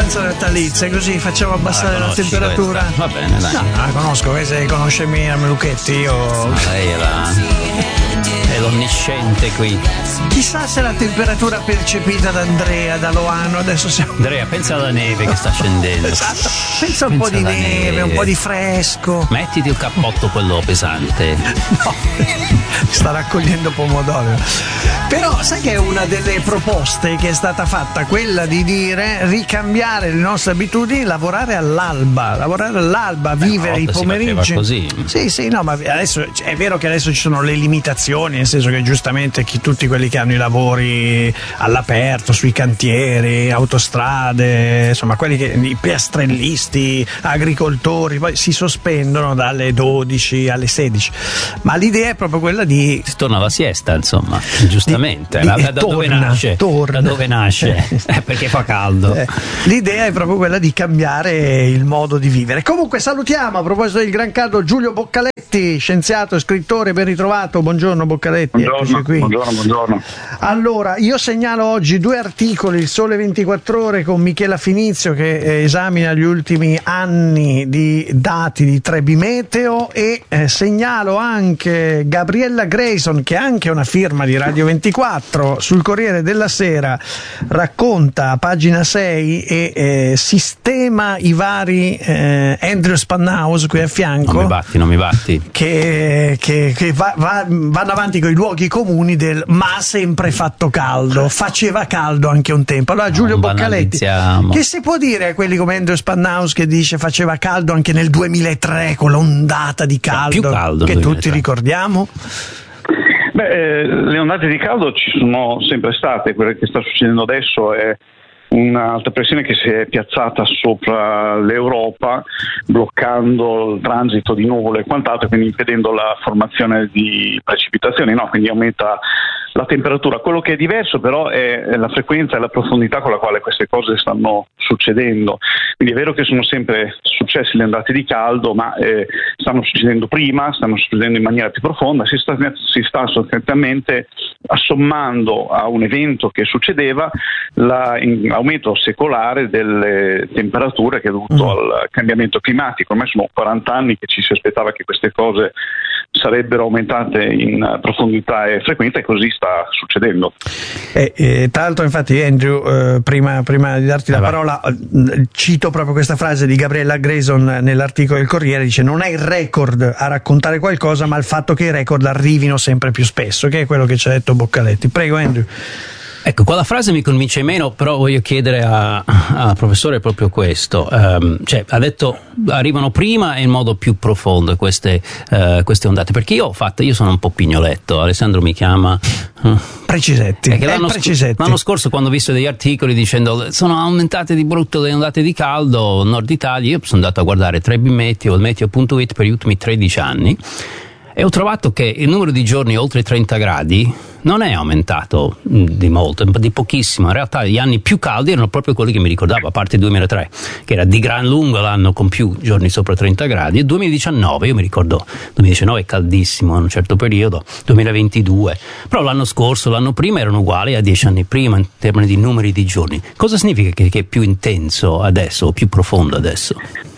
danza natalizia, così facciamo abbassare la temperatura. Questa? Va bene, dai. No, la conosco, se conosce Miriam Lucchetti, io. Lei è l'onnisciente qui. Chissà se la temperatura percepita da Andrea, da Loano, adesso siamo. Andrea, pensa alla neve che sta scendendo. Esatto. Pensa un po' di neve, un po' di fresco. Mettiti il cappotto quello pesante. No, sta raccogliendo pomodoro. Però sai che è una delle proposte che è stata fatta, quella di dire ricambiare le nostre abitudini, lavorare all'alba, vivere i pomeriggi. Così. Sì, no, ma adesso è vero che adesso ci sono le limitazioni, nel senso che giustamente tutti quelli che hanno i lavori all'aperto, sui cantieri, autostrade, insomma i piastrellisti, agricoltori, poi si sospendono dalle 12 alle 16. Ma l'idea è proprio quella di... Si torna alla siesta, insomma, giustamente. Da dove nasce? Da dove nasce? Perché fa caldo. L'idea è proprio quella di cambiare il modo di vivere. Comunque salutiamo, a proposito del gran caldo, Giulio Boccaletti, scienziato e scrittore, ben ritrovato. Buongiorno Boccaletti. Buongiorno, qui. Buongiorno. Allora, io segnalo oggi 2 articoli, il Sole 24 Ore con Michela Finizio che esamina gli ultimi anni di dati di Trebi Meteo e segnalo anche Gabriella Grayson, che è anche una firma di Radio 24, sul Corriere della Sera racconta a pagina 6 e sistema i vari Andrew Spanhaus qui a fianco. Non mi batti. Che vanno avanti con i luoghi comuni del ma ha sempre fatto caldo, faceva caldo anche un tempo. Allora Giulio Boccaletti, che si può dire a quelli come Andrew Spanhaus che dice faceva caldo anche nel 2003 con l'ondata di caldo, più caldo che tutti ricordiamo? Le ondate di caldo ci sono sempre state, quello che sta succedendo adesso è un'alta pressione che si è piazzata sopra l'Europa, bloccando il transito di nuvole e quant'altro, quindi impedendo la formazione di precipitazioni, quindi aumenta la temperatura. Quello che è diverso però è la frequenza e la profondità con la quale queste cose stanno succedendo. Quindi è vero che sono sempre successe le ondate di caldo, ma stanno succedendo prima, stanno succedendo in maniera più profonda, si sta sostanzialmente assommando a un evento che succedeva l'aumento secolare delle temperature che è dovuto al cambiamento climatico. Ormai sono 40 anni che ci si aspettava che queste cose sarebbero aumentate in profondità e frequenza, e così sta succedendo. Tra l'altro, infatti, Andrew, prima di darti la parola, cito proprio questa frase di Gabriella Grayson nell'articolo del Corriere, dice: non è il record a raccontare qualcosa, ma il fatto che i record arrivino sempre più spesso, che è quello che ci ha detto Boccaletti. Prego, Andrew. Ecco, quella frase mi convince meno, però voglio chiedere al professore proprio questo. Ha detto arrivano prima e in modo più profondo queste ondate, perché io sono un po' pignoletto, Alessandro mi chiama Precisetti. L'anno scorso, quando ho visto degli articoli dicendo sono aumentate di brutto le ondate di caldo Nord Italia, io sono andato a guardare Trebi Meteo, il meteo.it per gli ultimi 13 anni, e ho trovato che il numero di giorni oltre 30 gradi non è aumentato di molto, di pochissimo. In realtà gli anni più caldi erano proprio quelli che mi ricordavo, a parte il 2003, che era di gran lungo l'anno con più giorni sopra 30 gradi, e 2019, io mi ricordo, 2019 è caldissimo in un certo periodo, 2022, però l'anno scorso, l'anno prima erano uguali a 10 anni prima in termini di numeri di giorni. Cosa significa che è più intenso adesso, o più profondo adesso?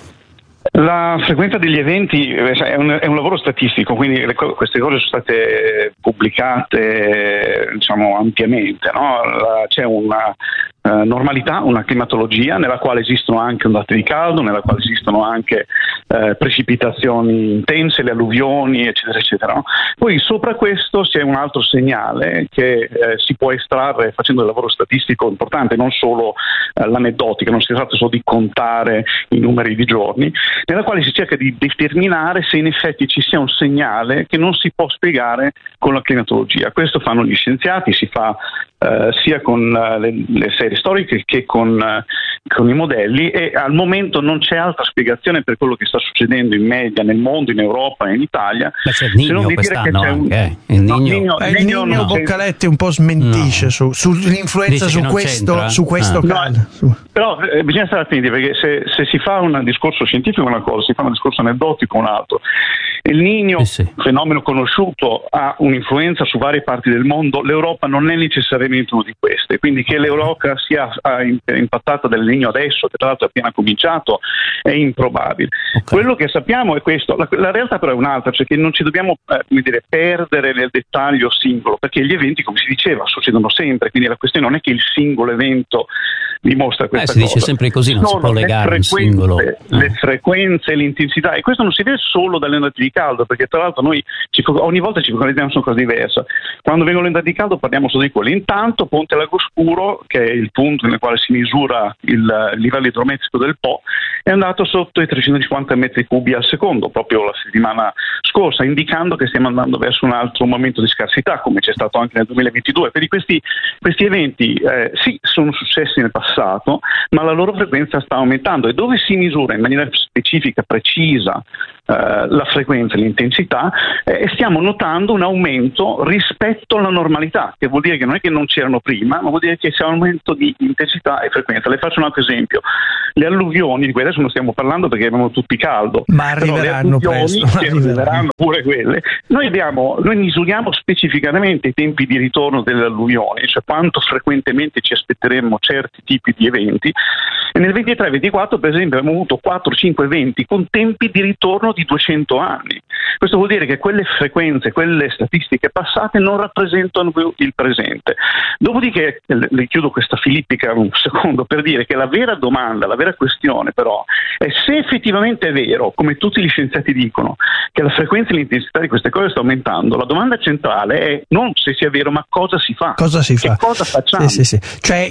La frequenza degli eventi è un lavoro statistico, quindi queste cose sono state pubblicate ampiamente, no? C'è una normalità, una climatologia nella quale esistono anche ondate di caldo, nella quale esistono anche precipitazioni intense, le alluvioni, eccetera, eccetera. No? Poi sopra questo c'è un altro segnale che si può estrarre facendo il lavoro statistico importante, non solo l'aneddotica, non si tratta solo di contare i numeri di giorni, nella quale si cerca di determinare se in effetti ci sia un segnale che non si può spiegare con la climatologia. Questo fanno gli scienziati, si fa sia con le serie storiche che con i modelli, e al momento non c'è altra spiegazione per quello che sta succedendo in media nel mondo, in Europa e in Italia. Ma c'è il Niño quest'anno anche, il Niño Boccaletti un po' smentisce sull'influenza su questo caldo. Però bisogna stare attenti, perché se si fa un discorso scientifico una cosa, si fa un discorso aneddotico un altro. Il Niño, fenomeno conosciuto, ha un'influenza su varie parti del mondo. L'Europa non è necessariamente una di queste, quindi che l'Europa sia impattata dal Niño adesso, che tra l'altro è appena cominciato, è improbabile. Quello che sappiamo è questo. La realtà però è un'altra, cioè che non ci dobbiamo perdere nel dettaglio singolo, perché gli eventi, come si diceva, succedono sempre, quindi la questione non è che il singolo evento dimostra questa cosa. Si dice sempre così, non si può legare un singolo. Le frequenze, l'intensità, e questo non si vede solo dalle ondate di caldo, perché tra l'altro noi ogni volta ci focalizziamo su cose diverse. Quando vengono le ondate di caldo parliamo solo di quello. Intanto Ponte Lago Scuro, che è il punto nel quale si misura il livello idrometrico del Po, è andato sotto i 350 metri cubi al secondo proprio la settimana scorsa, indicando che stiamo andando verso un altro momento di scarsità, come c'è stato anche nel 2022. Quindi questi eventi sì, sono successi nel passato, ma la loro frequenza sta aumentando, e dove si misura in maniera specifica, precisa, la frequenza e l'intensità, stiamo notando un aumento rispetto alla normalità, che vuol dire che non è che non c'erano prima, ma vuol dire che c'è un aumento di intensità e frequenza. Le faccio un altro esempio: le alluvioni, di cui adesso non stiamo parlando perché abbiamo tutti caldo, ma arriveranno presto, arriveranno pure quelle. Noi misuriamo specificamente i tempi di ritorno delle alluvioni, cioè quanto frequentemente ci aspetteremmo certi tipi di eventi, e nel 23-24 per esempio abbiamo avuto 4-5 eventi con tempi di ritorno di 200 anni. Questo vuol dire che quelle frequenze, quelle statistiche passate non rappresentano il presente. Dopodiché, le chiudo questa filippica un secondo per dire che la vera domanda, la vera questione però è se effettivamente è vero, come tutti gli scienziati dicono, che la frequenza e l'intensità di queste cose sta aumentando. La domanda centrale è non se sia vero, ma cosa si fa. Cosa si fa? Cosa facciamo? Sì. Cioè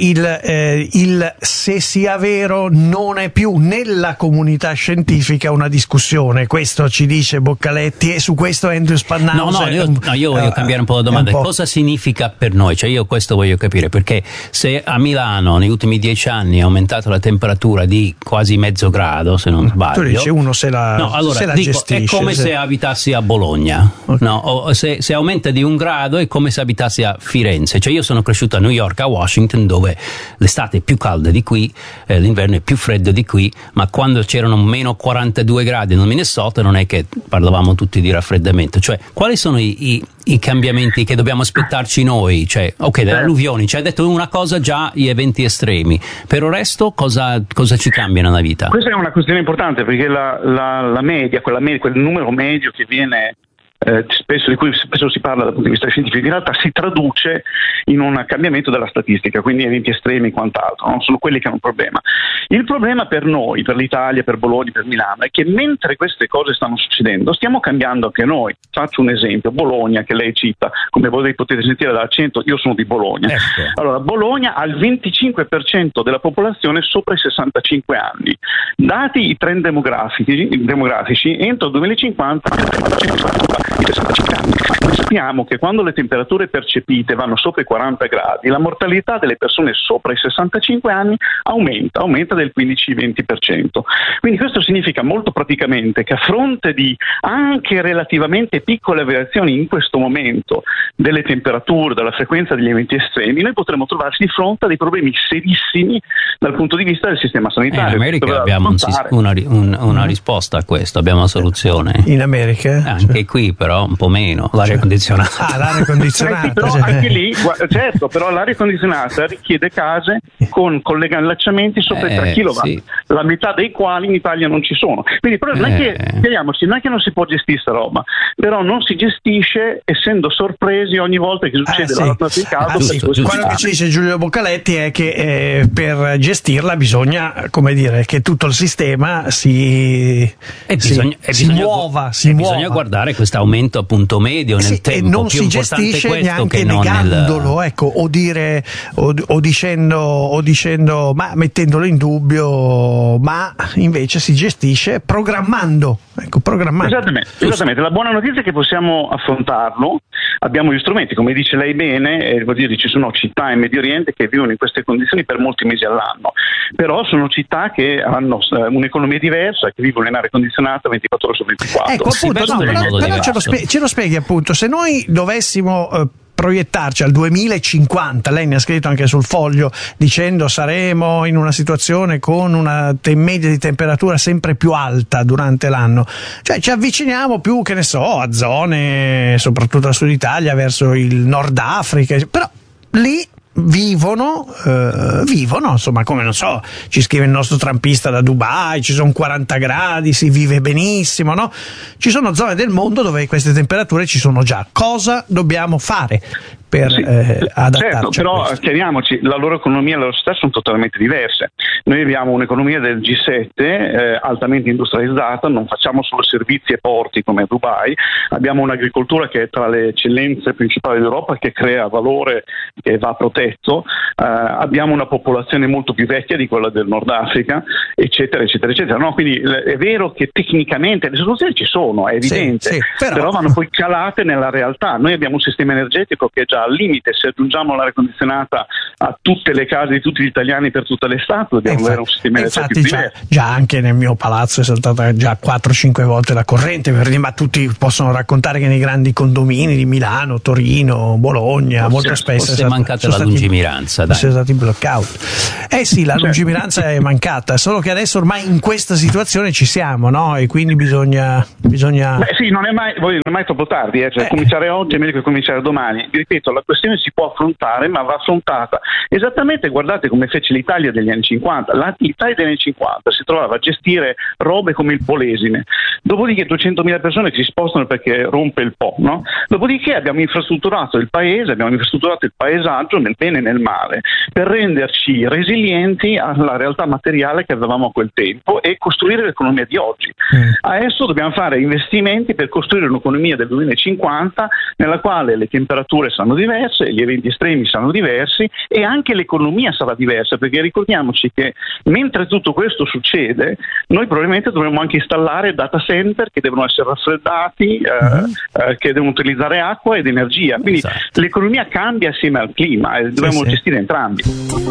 il se sia vero non è più nella comunità scientifica una discussione. Questo ci dice Boccaletti, e su questo Andrew Spannauer. Io voglio cambiare un po' la domanda. Cosa significa per noi? Cioè io questo voglio capire, perché se a Milano negli ultimi 10 anni è aumentata la temperatura di quasi mezzo grado, se non sbaglio. Tu dici uno se la gestisce. È come se abitassi a Bologna, o se aumenta di 1 grado è come se abitassi a Firenze. Cioè io sono cresciuto a New York, a Washington, dove l'estate è più calda di qui, l'inverno è più freddo di qui, ma quando c'erano meno 42 gradi nel Minnesota non è che parlavamo tutti di raffreddamento. Cioè quali sono i cambiamenti che dobbiamo aspettarci noi? Cioè, le alluvioni, ci hai detto una cosa già, gli eventi estremi, per il resto cosa ci cambia nella vita? Questa è una questione importante, perché la media, quel numero medio che viene di cui spesso si parla dal punto di vista scientifico, in realtà si traduce in un cambiamento della statistica, quindi eventi estremi e quant'altro, no? Sono quelli che hanno un problema. Il problema per noi, per l'Italia, per Bologna, per Milano, è che mentre queste cose stanno succedendo stiamo cambiando anche noi. Faccio un esempio: Bologna, che lei cita, come voi potete sentire dall'accento, io sono di Bologna. Allora, Bologna ha il 25% della popolazione sopra i 65 anni. Dati i trend demografici, entro il 2050 i 65 anni. Noi sappiamo che quando le temperature percepite vanno sopra i 40 gradi, la mortalità delle persone sopra i 65 anni aumenta del 15-20%. Quindi questo significa molto praticamente che, a fronte di anche relativamente piccole variazioni in questo momento delle temperature, della frequenza degli eventi estremi, noi potremmo trovarci di fronte a dei problemi serissimi dal punto di vista del sistema sanitario. In America abbiamo una risposta a questo, abbiamo una soluzione. In America? Anche qui però un po' meno, l'aria condizionata. L'aria condizionata. Però anche lì, certo, però l'aria condizionata richiede case con collegamenti sopra i 3 kW, sì, la metà dei quali in Italia non ci sono. Quindi però non è che, chiariamoci, non è che non si può gestire sta roba, però non si gestisce essendo sorpresi ogni volta che succede la notte di caldo. Quello che ci dice Giulio Boccaletti è che per gestirla bisogna, come dire, che tutto il sistema si muova. Bisogna guardare questo aumento appunto medio nel tempo. E non si gestisce neanche negandolo, ecco, o dicendo, ma mettendolo in dubbio, ma invece si gestisce programmando. Esattamente. La buona notizia è che possiamo affrontarlo, abbiamo gli strumenti, come dice lei bene, vuol dire ci sono città in Medio Oriente che vivono in queste condizioni per molti mesi all'anno, però sono città che hanno un'economia diversa, che vivono in aria condizionata 24 ore su 24. Ecco, appunto, però ce lo spieghi appunto, se noi dovessimo proiettarci al 2050, lei ne ha scritto anche sul Foglio dicendo saremo in una situazione con una media di temperatura sempre più alta durante l'anno, cioè ci avviciniamo più, che ne so, a zone soprattutto al sud Italia, verso il Nord Africa, però lì vivono, insomma, come, non so, ci scrive il nostro trampista da Dubai, ci sono 40 gradi, si vive benissimo, no? Ci sono zone del mondo dove queste temperature ci sono già. Cosa dobbiamo fare per adattarci? Certo, però chiariamoci, la loro economia e la loro società sono totalmente diverse. Noi abbiamo un'economia del G7 altamente industrializzata, non facciamo solo servizi e porti come a Dubai, abbiamo un'agricoltura che è tra le eccellenze principali d'Europa, che crea valore che va protetto, abbiamo una popolazione molto più vecchia di quella del Nord Africa, eccetera, eccetera, eccetera. No, quindi è vero che tecnicamente le soluzioni ci sono, è evidente, sì, però vanno poi calate nella realtà. Noi abbiamo un sistema energetico che è già al limite, se aggiungiamo l'aria condizionata a tutte le case di tutti gli italiani per tutta l'estate, dobbiamo avere un sistema energetico diverso. Già anche nel mio palazzo è saltata già 4-5 volte la corrente, ma tutti possono raccontare che nei grandi condomini di Milano, Torino, Bologna, molto spesso è mancata la lungimiranza, dai. Sono stati blackout. Sì, la lungimiranza è mancata, solo che adesso ormai in questa situazione ci siamo, no? E quindi bisogna... Beh sì, non è mai troppo tardi, cioè cominciare oggi è meglio che cominciare domani. Vi ripeto, la questione si può affrontare, ma va affrontata esattamente, guardate come fece l'Italia degli anni 50. L'Italia degli anni 50 si trovava a gestire robe come il Polesine, dopodiché 200.000 persone che si spostano perché rompe il Po, no? Dopodiché abbiamo infrastrutturato il paese, abbiamo infrastrutturato il paesaggio nel bene e nel male, per renderci resilienti alla realtà materiale che avevamo a quel tempo e costruire l'economia di oggi. Adesso dobbiamo fare investimenti per costruire un'economia del 2050 nella quale le temperature saranno diverse, gli eventi estremi saranno diversi e anche l'economia sarà diversa, perché ricordiamoci che mentre tutto questo succede noi probabilmente dovremo anche installare data center che devono essere raffreddati, che devono utilizzare acqua ed energia, quindi l'economia cambia assieme al clima e dobbiamo gestire entrambi.